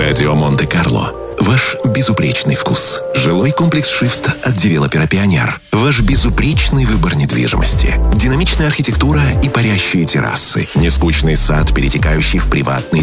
Радио Монте-Карло. Ваш безупречный вкус. Жилой комплекс «Шифт» от девелопера «Пионер». Ваш безупречный выбор недвижимости. Динамичная архитектура и парящие террасы. Нескучный сад, перетекающий в приватный